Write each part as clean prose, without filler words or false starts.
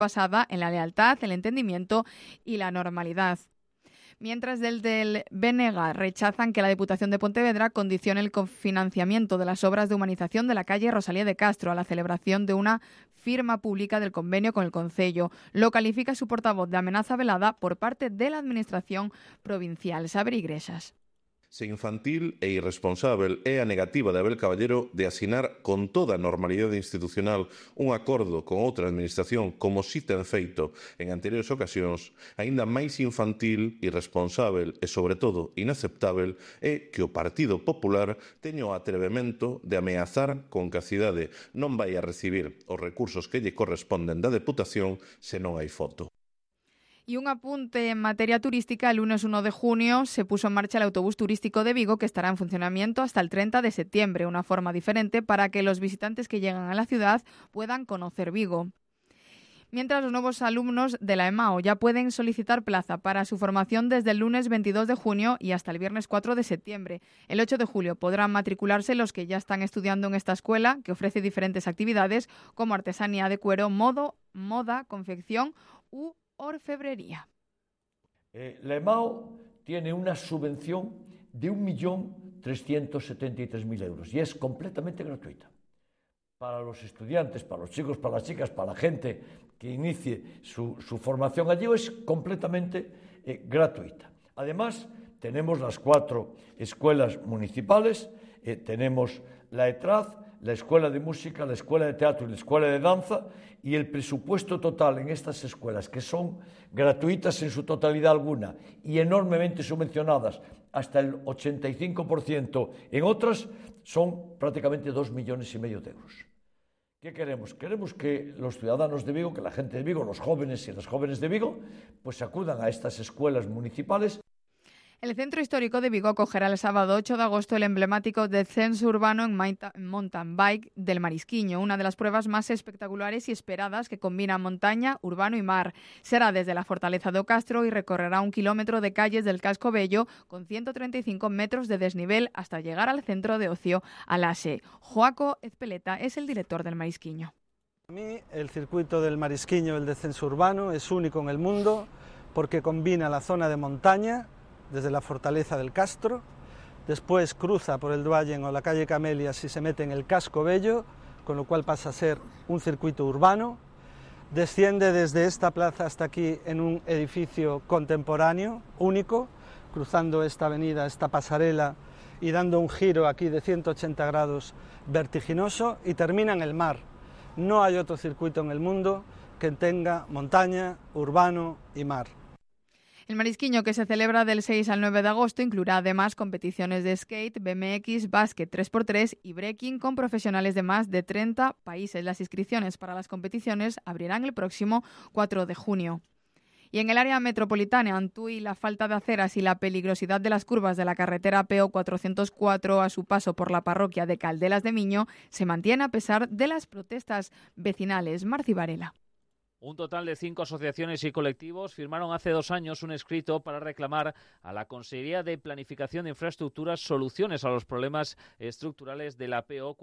basada en la lealtad, el entendimiento y la normalidad. Mientras del BNG rechazan que la Diputación de Pontevedra condicione el cofinanciamiento de las obras de humanización de la calle Rosalía de Castro a la celebración de una firma pública del convenio con el Concello. Lo califica su portavoz de amenaza velada por parte de la Administración provincial. Saber Igrexas. Se infantil e irresponsável é a negativa de Abel Caballero de asinar con toda a normalidade institucional un acordo con outra administración como si ten feito en anteriores ocasións. Aínda máis infantil, irresponsável e, sobre todo, inaceptável é que o Partido Popular teña o atrevemento de ameazar con que a cidade non vai a recibir os recursos que lle corresponden da Deputación se non hai foto. Y un apunte en materia turística: el lunes 1 de junio se puso en marcha el autobús turístico de Vigo, que estará en funcionamiento hasta el 30 de septiembre, una forma diferente para que los visitantes que llegan a la ciudad puedan conocer Vigo. Mientras, los nuevos alumnos de la EMAO ya pueden solicitar plaza para su formación desde el lunes 22 de junio y hasta el viernes 4 de septiembre. El 8 de julio podrán matricularse los que ya están estudiando en esta escuela, que ofrece diferentes actividades como artesanía de cuero, moda, confección u orfebrería. La EMAO tiene una subvención de 1.373.000 euros y es completamente gratuita. Para los estudiantes, para los chicos, para las chicas, para la gente que inicie su formación allí, es completamente gratuita. Además, tenemos las 4 escuelas municipales, tenemos la ETRAZ, la Escuela de Música, la Escuela de Teatro y la Escuela de Danza, y el presupuesto total en estas escuelas, que son gratuitas en su totalidad alguna y enormemente subvencionadas hasta el 85% en otras, son prácticamente 2,5 millones de euros. ¿Qué queremos? Queremos que los ciudadanos de Vigo, que la gente de Vigo, los jóvenes y las jóvenes de Vigo, pues acudan a estas escuelas municipales. El Centro Histórico de Vigo acogerá el sábado 8 de agosto el emblemático descenso urbano en mountain bike del Marisquiño, una de las pruebas más espectaculares y esperadas que combina montaña, urbano y mar. Será desde la Fortaleza de Ocastro y recorrerá 1 kilómetro de calles del Casco Bello con 135 metros de desnivel hasta llegar al centro de ocio Alase. Joaco Ezpeleta es el director del Marisquiño. Para mí, el circuito del Marisquiño, el descenso urbano, es único en el mundo porque combina la zona de montaña desde la Fortaleza del Castro, después cruza por el Duallen o la calle Camelias y se mete en el Casco Bello, con lo cual pasa a ser un circuito urbano, desciende desde esta plaza hasta aquí en un edificio contemporáneo, único, cruzando esta avenida, esta pasarela y dando un giro aquí de 180 grados vertiginoso, y termina en el mar. No hay otro circuito en el mundo que tenga montaña, urbano y mar. El Marisquiño, que se celebra del 6 al 9 de agosto, incluirá además competiciones de skate, BMX, básquet 3x3 y breaking con profesionales de más de 30 países. Las inscripciones para las competiciones abrirán el próximo 4 de junio. Y en el área metropolitana, Antúi, la falta de aceras y la peligrosidad de las curvas de la carretera PO 404 a su paso por la parroquia de Caldelas de Miño se mantiene a pesar de las protestas vecinales. Marci Varela. Un total de 5 asociaciones y colectivos firmaron hace 2 años un escrito para reclamar a la Consejería de Planificación de Infraestructuras soluciones a los problemas estructurales de la PO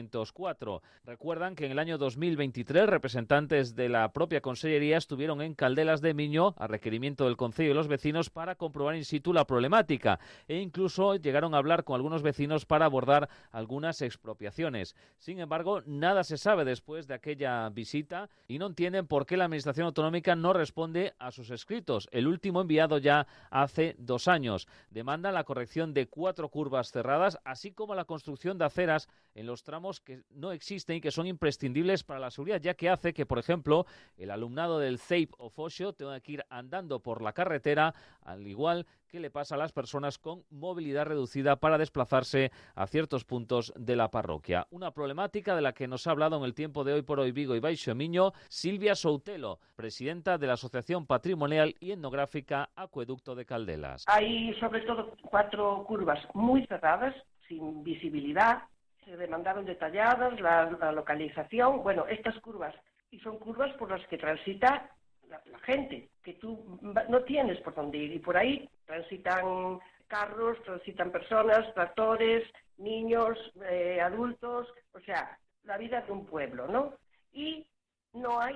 404. Recuerdan que en el año 2023 representantes de la propia Consellería estuvieron en Caldelas de Miño a requerimiento del Concello y los vecinos para comprobar in situ la problemática e incluso llegaron a hablar con algunos vecinos para abordar algunas expropiaciones. Sin embargo, nada se sabe después de aquella visita y no entienden por qué la Administración Autonómica no responde a sus escritos. El último enviado ya hace 2 años. Demanda la corrección de 4 curvas cerradas, así como la construcción de aceras en los tramos que no existen y que son imprescindibles para la seguridad, ya que hace que, por ejemplo, el alumnado del CEIP o Foxio tenga que ir andando por la carretera, al igual que le pasa a las personas con movilidad reducida para desplazarse a ciertos puntos de la parroquia. Una problemática de la que nos ha hablado en el tiempo de Hoy por Hoy Vigo y Baixo Miño Silvia Soutelo, presidenta de la Asociación Patrimonial y Etnográfica Acueducto de Caldelas. Hay sobre todo 4 curvas muy cerradas, sin visibilidad. Se demandaron detalladas, la localización. Bueno, estas curvas, y son curvas por las que transita la gente, que tú no tienes por dónde ir, y por ahí transitan carros, transitan personas, tractores, niños, adultos, o sea, la vida de un pueblo, ¿no? Y no hay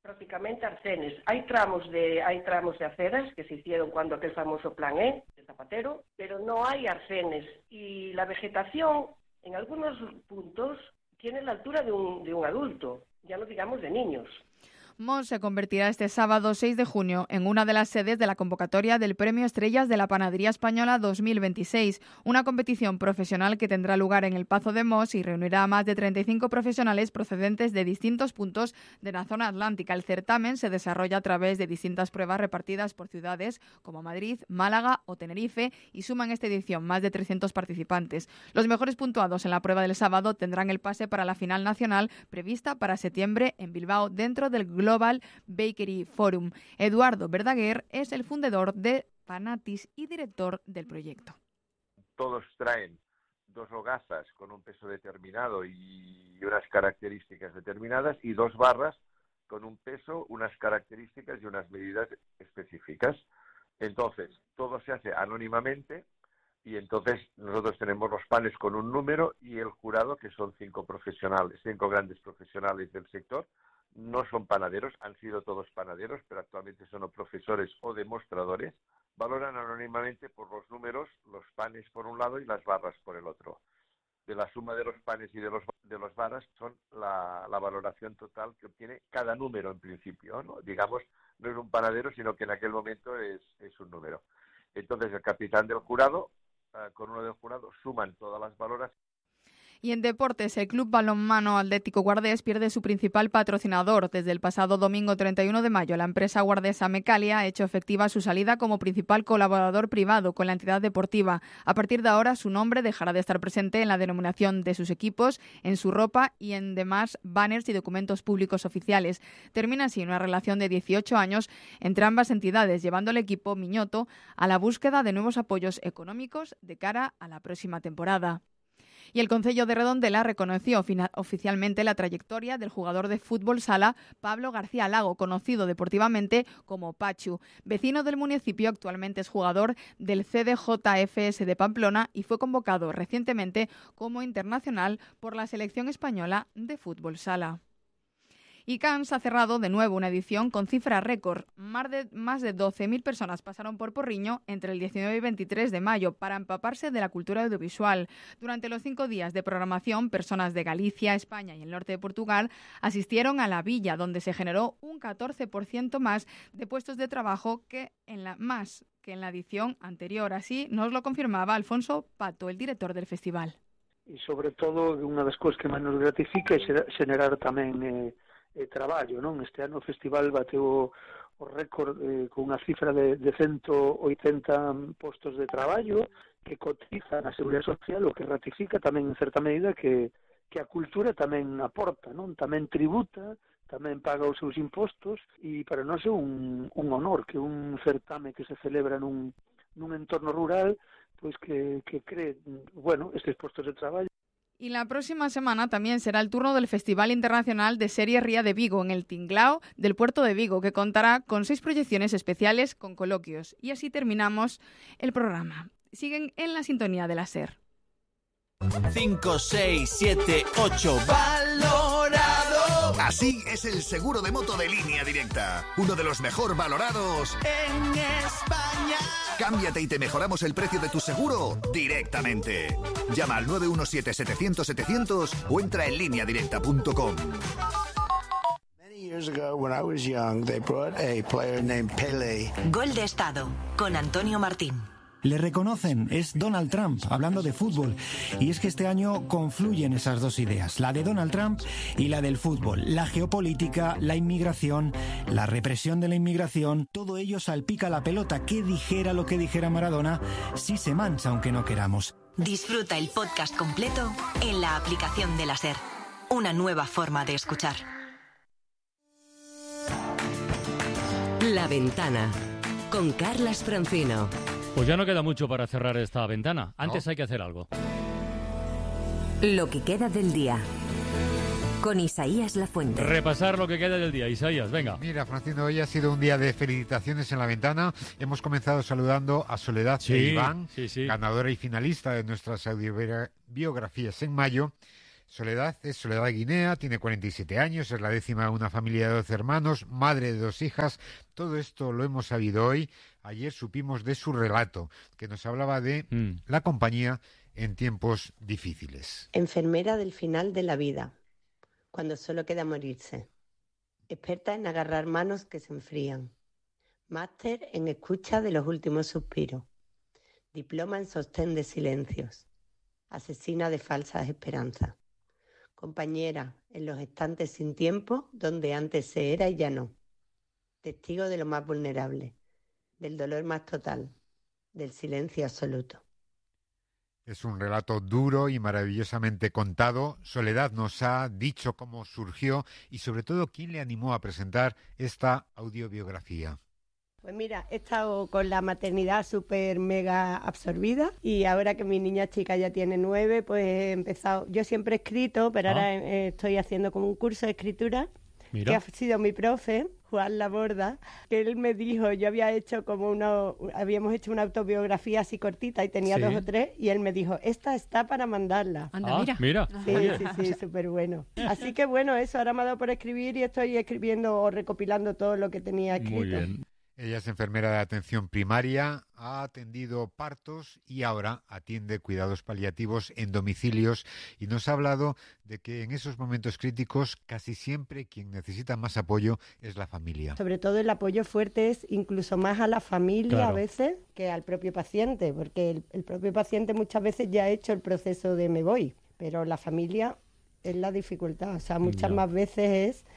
prácticamente arcenes. Hay tramos de aceras que se hicieron cuando aquel famoso plan E de Zapatero, pero no hay arcenes. Y la vegetación, en algunos puntos, tiene la altura de un adulto, ya no digamos de niños. Mos se convertirá este sábado 6 de junio en una de las sedes de la convocatoria del Premio Estrellas de la Panadería Española 2026, una competición profesional que tendrá lugar en el Pazo de Mos y reunirá a más de 35 profesionales procedentes de distintos puntos de la zona atlántica. El certamen se desarrolla a través de distintas pruebas repartidas por ciudades como Madrid, Málaga o Tenerife y suma en esta edición más de 300 participantes. Los mejores puntuados en la prueba del sábado tendrán el pase para la final nacional prevista para septiembre en Bilbao dentro del Global Bakery Forum. Eduardo Verdaguer es el fundador de Fanatis y director del proyecto. Todos traen 2 hogazas con un peso determinado y unas características determinadas y 2 barras con un peso, unas características y unas medidas específicas. Entonces, todo se hace anónimamente y entonces nosotros tenemos los panes con un número y el jurado, que son 5 profesionales, 5 grandes profesionales del sector. No son panaderos, han sido todos panaderos, pero actualmente son profesores o demostradores. Valoran anónimamente por los números los panes por un lado y las barras por el otro. De la suma de los panes y de los barras son la valoración total que obtiene cada número en principio, ¿no? Digamos, no es un panadero, sino que en aquel momento es un número. Entonces el capitán del jurado, con uno del jurado, suman todas las valoraciones. Y en deportes, el Club Balonmano Atlético Guardés pierde su principal patrocinador. Desde el pasado domingo 31 de mayo, la empresa guardesa Mecalia ha hecho efectiva su salida como principal colaborador privado con la entidad deportiva. A partir de ahora, su nombre dejará de estar presente en la denominación de sus equipos, en su ropa y en demás banners y documentos públicos oficiales. Termina así una relación de 18 años entre ambas entidades, llevando al equipo Miñoto a la búsqueda de nuevos apoyos económicos de cara a la próxima temporada. Y el Concello de Redondela reconoció oficialmente la trayectoria del jugador de fútbol sala Pablo García Lago, conocido deportivamente como Pachu. Vecino del municipio, actualmente es jugador del CDJFS de Pamplona y fue convocado recientemente como internacional por la selección española de fútbol sala. Y Cannes ha cerrado de nuevo una edición con cifra récord. Más de 12.000 personas pasaron por Porriño entre el 19 y 23 de mayo para empaparse de la cultura audiovisual. Durante los 5 días de programación, personas de Galicia, España y el norte de Portugal asistieron a la villa, donde se generó un 14% más de puestos de trabajo que en la edición anterior. Así nos lo confirmaba Alfonso Pato, el director del festival. E sobre todo, unha das cousas que máis nos gratifica é xerar tamén traballo, non? Este ano o festival bateu o récord con unha cifra de 180 postos de traballo que cotizan a Seguridade Social, o que ratifica tamén en certa medida que a cultura tamén aporta, non? Tamén tributa, tamén paga os seus impostos e para nós é un honor que un certame que se celebra nun entorno rural pois que cree, estes postos de traballo. Y la próxima semana también será el turno del Festival Internacional de Serie Ría de Vigo en el Tinglao del Puerto de Vigo, que contará con 6 proyecciones especiales con coloquios. Y así terminamos el programa. Siguen en la sintonía de la SER. 5, 6, 7, 8, valorado. Así es el seguro de moto de Línea Directa, uno de los mejor valorados en España. Cámbiate y te mejoramos el precio de tu seguro directamente. Llama al 917-700-700 o entra en lineadirecta.com. Many years ago, when I was young, they brought a player named Pelé. Gol de Estado, con Antonio Martín. Le reconocen, es Donald Trump, hablando de fútbol. Y es que este año confluyen esas dos ideas, la de Donald Trump y la del fútbol. La geopolítica, la inmigración, la represión de la inmigración, todo ello salpica la pelota. Que dijera lo que dijera Maradona, sí se mancha aunque no queramos. Disfruta el podcast completo en la aplicación de la SER. Una nueva forma de escuchar. La Ventana, con Carlas Francino. Pues ya no queda mucho para cerrar esta ventana. Antes hay que hacer algo. Lo que queda del día. Con Isaías Lafuente. Repasar lo que queda del día. Isaías, venga. Mira, Francino, hoy ha sido un día de felicitaciones en la ventana. Hemos comenzado saludando a Soledad e Iván, ganadora y finalista de nuestras audiobiografías en mayo. Soledad es Soledad Guinea, tiene 47 años, es la 10ª de una familia de 12 hermanos, madre de 2 hijas. Todo esto lo hemos sabido hoy. Ayer supimos de su relato, que nos hablaba de la compañía en tiempos difíciles. Enfermera del final de la vida, cuando solo queda morirse. Experta en agarrar manos que se enfrían. Máster en escucha de los últimos suspiros. Diploma en sostén de silencios. Asesina de falsas esperanzas. Compañera en los estantes sin tiempo, donde antes se era y ya no. Testigo de lo más vulnerable, del dolor más total, del silencio absoluto. Es un relato duro y maravillosamente contado. Soledad nos ha dicho cómo surgió y sobre todo quién le animó a presentar esta audiobiografía. Pues mira, he estado con la maternidad súper mega absorbida y ahora que mi niña chica ya tiene 9, pues he empezado. Yo siempre he escrito, pero ahora estoy haciendo como un curso de escritura. Mira. Que ha sido mi profe, Juan Laborda, que él me dijo, yo habíamos hecho una autobiografía así cortita y tenía 2 o 3 y él me dijo, esta está para mandarla. Anda, mira. Sí, súper bueno. Así que bueno, eso, ahora me ha dado por escribir y estoy escribiendo o recopilando todo lo que tenía escrito. Muy bien. Ella es enfermera de atención primaria, ha atendido partos y ahora atiende cuidados paliativos en domicilios y nos ha hablado de que en esos momentos críticos casi siempre quien necesita más apoyo es la familia. Sobre todo el apoyo fuerte es incluso más a la familia a veces que al propio paciente, porque el propio paciente muchas veces ya ha hecho el proceso de me voy, pero la familia es la dificultad, o sea, muchas más veces es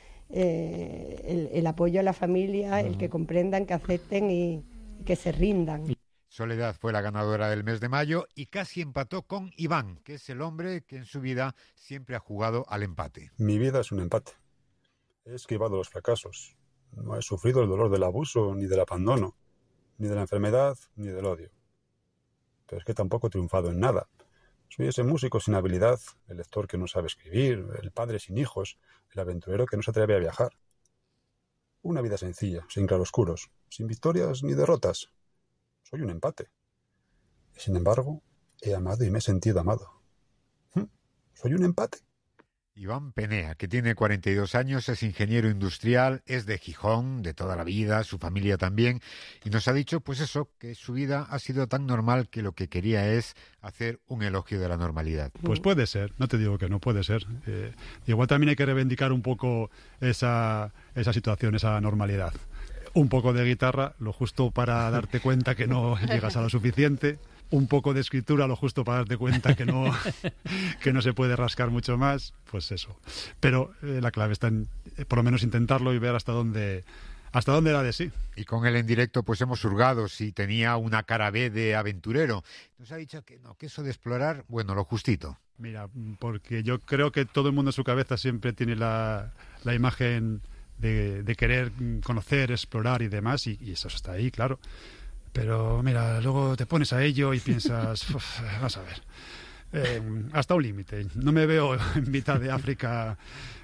el apoyo a la familia, el que comprendan, que acepten y que se rindan. Soledad fue la ganadora del mes de mayo y casi empató con Iván, que es el hombre que en su vida siempre ha jugado al empate. Mi vida es un empate. He esquivado los fracasos. No he sufrido el dolor del abuso, ni del abandono, ni de la enfermedad, ni del odio. Pero es que tampoco he triunfado en nada. Soy ese músico sin habilidad, el lector que no sabe escribir, el padre sin hijos, el aventurero que no se atreve a viajar. Una vida sencilla, sin claroscuros, sin victorias ni derrotas. Soy un empate. Y sin embargo, he amado y me he sentido amado. Soy un empate. Iván Penea, que tiene 42 años, es ingeniero industrial, es de Gijón, de toda la vida, su familia también, y nos ha dicho, pues eso, que su vida ha sido tan normal que lo que quería es hacer un elogio de la normalidad. Pues puede ser, no te digo que no, puede ser. Igual también hay que reivindicar un poco esa situación, esa normalidad. Un poco de guitarra, lo justo para darte cuenta que no llegas a lo suficiente. Un poco de escritura, lo justo para darte cuenta que no se puede rascar mucho más, pues eso. Pero la clave está en, por lo menos, intentarlo y ver hasta dónde da de sí. Y con él en directo pues hemos hurgado si tenía una cara B de aventurero. Nos ha dicho que no, que eso de explorar, bueno, lo justito. Mira, porque yo creo que todo el mundo en su cabeza siempre tiene la imagen de querer conocer, explorar y demás, y eso está ahí, claro. Pero mira, luego te pones a ello y piensas, vas a ver, hasta un límite. No me veo en mitad de África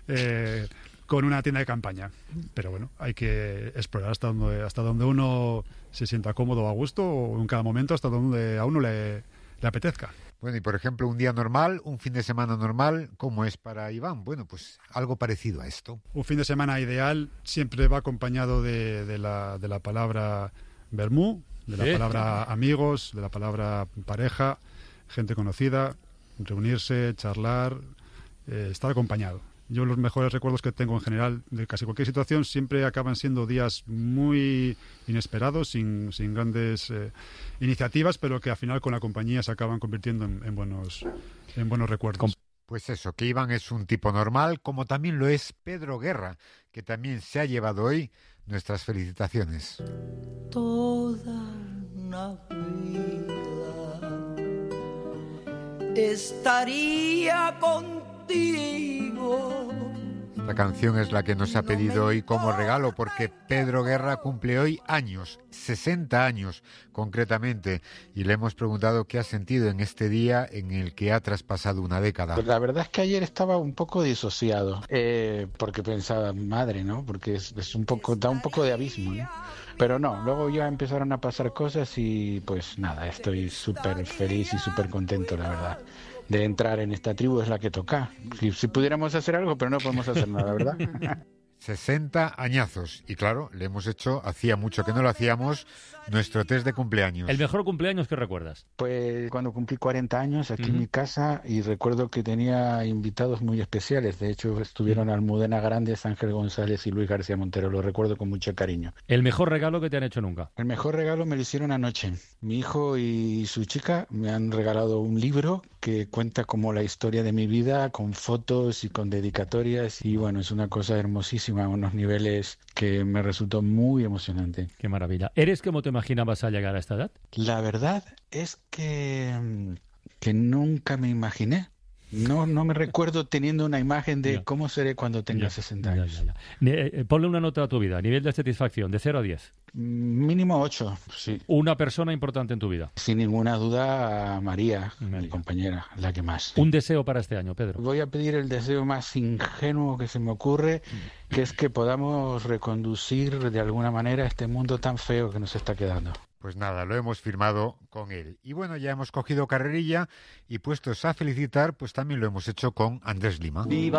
con una tienda de campaña. Pero bueno, hay que explorar hasta donde uno se sienta cómodo, a gusto, o en cada momento hasta donde a uno le apetezca. Bueno, y por ejemplo, un día normal, un fin de semana normal, ¿cómo es para Iván? Bueno, pues algo parecido a esto. Un fin de semana ideal siempre va acompañado de la palabra vermú, de la palabra amigos, de la palabra pareja, gente conocida, reunirse, charlar, estar acompañado. Yo los mejores recuerdos que tengo en general de casi cualquier situación siempre acaban siendo días muy inesperados, sin grandes iniciativas, pero que al final con la compañía se acaban convirtiendo en buenos recuerdos. Pues eso, que Iván es un tipo normal, como también lo es Pedro Guerra, que también se ha llevado hoy nuestras felicitaciones. Toda una vida estaría contigo. Esta canción es la que nos ha pedido hoy como regalo, porque Pedro Guerra cumple hoy años, 60 años concretamente, y le hemos preguntado qué ha sentido en este día en el que ha traspasado una década. Pues la verdad es que ayer estaba un poco disociado, porque pensaba, madre, ¿no? Porque es un poco, da un poco de abismo, ¿no? Pero no, luego ya empezaron a pasar cosas y pues nada, estoy súper feliz y súper contento, la verdad. de entrar en esta tribu es la que toca. Si pudiéramos hacer algo, pero no podemos hacer nada, ¿verdad? 60 añazos. Y claro, le hemos hecho, hacía mucho que no lo hacíamos, nuestro test de cumpleaños. ¿El mejor cumpleaños que recuerdas? Pues cuando cumplí 40 años aquí en mi casa, y recuerdo que tenía invitados muy especiales. De hecho, estuvieron Almudena Grandes, Ángel González y Luis García Montero. Lo recuerdo con mucho cariño. ¿El mejor regalo que te han hecho nunca? El mejor regalo me lo hicieron anoche. Mi hijo y su chica me han regalado un libro que cuenta como la historia de mi vida, con fotos y con dedicatorias. Y bueno, es una cosa hermosísima, a unos niveles que me resultó muy emocionante. Qué maravilla. ¿Eres como te imaginabas al llegar a esta edad? La verdad es que nunca me imaginé. No me recuerdo teniendo una imagen de cómo seré cuando tenga 60 años. Ponle una nota a tu vida, nivel de satisfacción, de 0 a 10. Mínimo 8, sí. ¿Una persona importante en tu vida? Sin ninguna duda a María, mi compañera, la que más. ¿Un deseo para este año, Pedro? Voy a pedir el deseo más ingenuo que se me ocurre, que es que podamos reconducir de alguna manera este mundo tan feo que nos está quedando. Pues nada, lo hemos firmado con él. Y bueno, ya hemos cogido carrerilla y puestos a felicitar, pues también lo hemos hecho con Andrés Lima. Viva